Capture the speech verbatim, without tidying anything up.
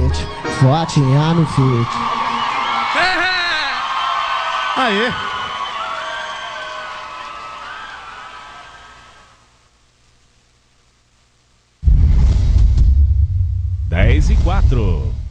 fit, fotinha no fit. Aê! Dez e quatro.